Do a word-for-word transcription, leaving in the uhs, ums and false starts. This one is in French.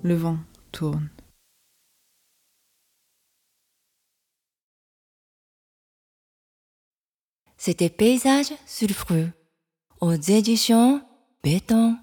Le vent tourne. C'était Paysage sulfureux aux éditions Béton.